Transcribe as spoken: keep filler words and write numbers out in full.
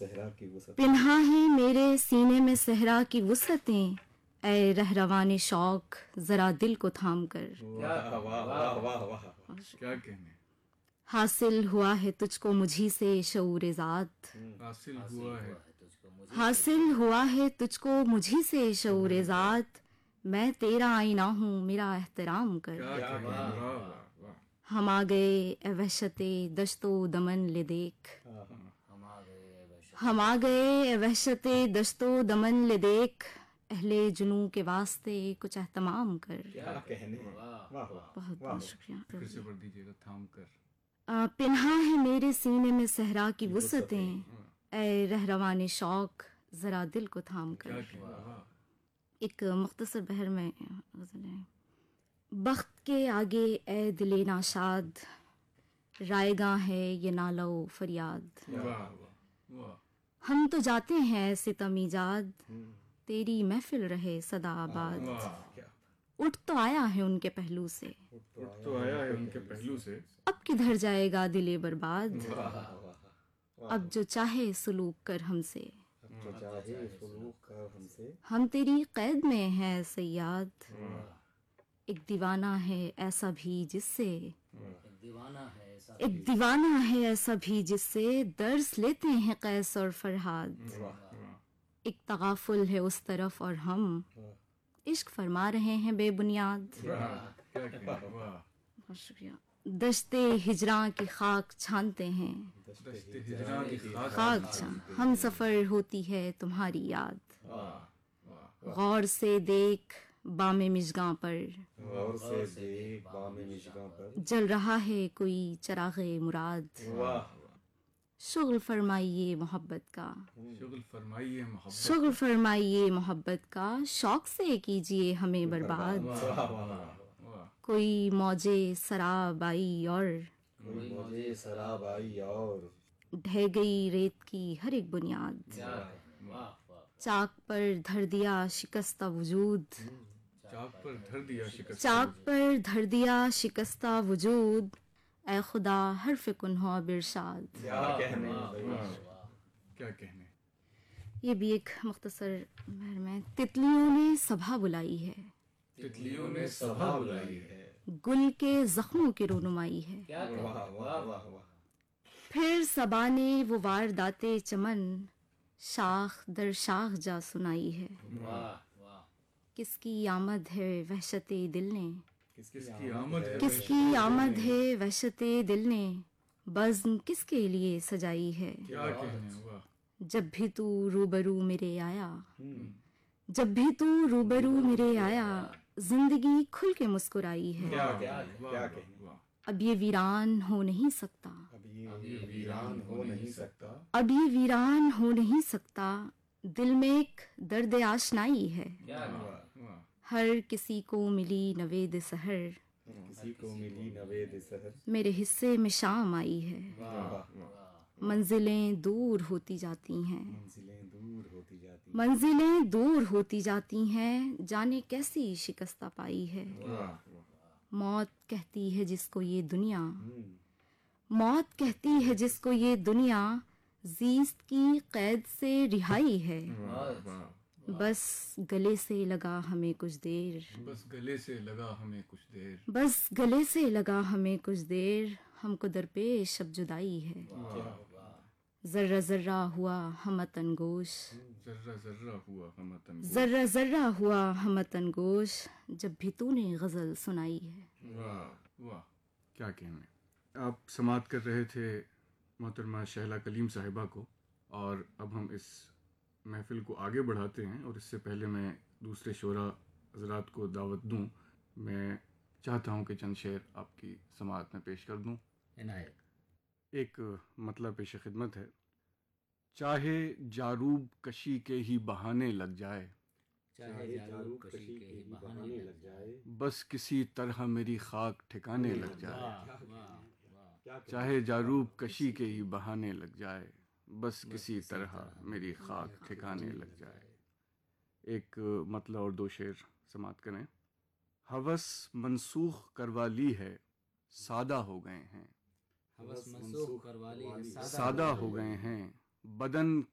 صحرا کی وسعت پنہا ہے میرے سینے میں صحرا کی وسعتیں، اے رہروان شوق ذرا دل کو تھام کر. واہ واہ واہ واہ واہ، کیا کہنے. حاصل ہوا ہے تجھ کو مجھی سے شعور ذات، حاصل ہوا ہے. حاصل ہوا ہے تجھ کو مجھی سے شعور ذات، میں تیرا آئینہ ہوں میرا احترام کر. کیا کہنے. واہ واہ واہ. ہم آ گئے اے وحشت دشت و دمن لے دیکھ، ہم آ گئے اے وحشت دشت و دمن لے دیکھ، اہل جنوں کے واسطے کچھ اہتمام کر. کیا کہنے. واہ واہ، بہت بہت شکریہ. پھر سے پڑھ دیجیے گا تھام کر. آ، پنہا ہے میرے سینے میں صحرا کی وسعتیں، اے رہروان شوق ذرا دل کو تھام کر. کیا کہنے. واہ. ایک مختصر بحر میں غزل ہے. بخت کے آگے اے دل ناشاد، رائے گاں ہے یہ نالہ و فریاد. واہ واہ واہ. ہم تو جاتے ہیں ستم ایجاد، تیری محفل رہے صدا آباد. واہ. اٹھ تو آیا ہے ان کے پہلو سے، اٹھ تو آیا ہے ان کے پہلو سے. اب کدھر جائے گا دل برباد. واہ واہ، اب جو چاہے سلوک کر ہم سے، جو چاہے سلوک کر ہم سے. ہم تیری قید میں ہیں صیاد. ایک دیوانہ ہے ایسا بھی جس سے، ایک دیوانہ ہے ایسا بھی جس سے درس لیتے ہیں قیس اور فرہاد. ایک تغافل ہے اس طرف اور ہم عشق فرما رہے ہیں بے بنیاد. کیا کہنے. واہ. بہت شکریہ. دشت ہجراں کی خاک چھانتے ہیں، دشت ہجراں کی خاک. خاک چھان ہم سفر ہوتی ہے تمہاری یاد. غور سے دیکھ بام مژگاں پر، غور سے دیکھ بام مژگاں پر، جل رہا ہے کوئی چراغ مراد. واہ. شغل فرمائیے محبت کا، شغل فرمائیے محبت. شغل فرمائیے محبت کا، شوق سے کیجیے ہمیں برباد. واہ واہ، واہ. کوئی موجے سراب آئی اور کوئی موجے سراب آئی اور ڈھہ گئی ریت کی ہر ایک بنیاد. چاک پر دھر دیا شکستہ وجود، چاک پر دھر دیا شکست. چاک پر دھر دیا شکستہ وجود، اے خدا حرف کن ہو اب ارشاد. کیا کہنے. کیا کہنے. یہ بھی ایک مختصر بحر میں. تتلیوں نے سبھا بلائی ہے، تتلیوں نے سبھا بلائی ہے، گل کے زخموں کی رونمائی ہے. واہ واہ واہ واہ. پھر صبا نے وہ واردات چمن، شاخ در شاخ جا سنائی ہے. کس کی آمد ہے وحشت دل نے، کس کی آمد ہے. کس کی آمد ہے وحشت دل نے، بزم کس کے لیے سجائی ہے. کیا کہنے. واہ. جب بھی تو روبرو میرے آیا، جب بھی تو روبرو میرے آیا، زندگی کھل کے مسکرائی ہے. کیا کہنے. کیا کہنے. اب یہ ویران ہو نہیں سکتا، اب یہ ویران ہو نہیں سکتا. اب یہ ویران ہو نہیں سکتا، دل میں ایک درد آشنائی ہے. واہ. ہر کسی کو ملی نوید سحر، کسی کو ملی نوید سحر. میرے حصے میں شام آئی ہے. منزلیں دور ہوتی جاتی ہیں، منزلیں دور ہوتی جاتی. منزلیں دور ہوتی جاتی ہیں، جانے کیسی شکستہ پائی ہے. موت کہتی ہے جس کو یہ دنیا، موت کہتی ہے جس کو یہ دنیا، زیست کی قید سے رہائی ہے. بس گلے سے لگا ہمیں کچھ دیر، بس گلے سے لگا ہمیں کچھ دیر. بس گلے سے لگا ہمیں کچھ دیر، ہم کو درپیش اب جدائی ہے. ذرہ ذرہ ہوا ہمت انگوش، ذرہ ذرہ ہوا ہمت انگوش. ذرہ ذرہ ہوا ہمت انگوش، جب بھی تو نے غزل سنائی ہے. واہ واہ. کیا کہنے. آپ سماعت کر رہے تھے محترمہ شہلا کلیم صاحبہ کو، اور اب ہم اس محفل کو آگے بڑھاتے ہیں. اور اس سے پہلے میں دوسرے شعراء حضرات کو دعوت دوں، میں چاہتا ہوں کہ چند شعر آپ کی سماعت میں پیش کر دوں. عنایت. ایک مطلب پیش خدمت ہے. چاہے جاروب کشی کے ہی بہانے لگ جائے، چاہے جاروب کشی کے ہی بہانے لگ جائے، بس کسی طرح میری خاک ٹھکانے لگ جائے. واہ واہ. چاہے جاروب کشی کے ہی بہانے لگ جائے، بس کسی طرح میری خاک ٹھکانے لگ جائے. ایک مطلب اور دو شعر سماعت کریں. ہوس منسوخ کروا لی ہے، سادہ ہو گئے ہیں، ہوس منسوخ کروا لی ہے، سادہ ہو گئے ہیں، بدن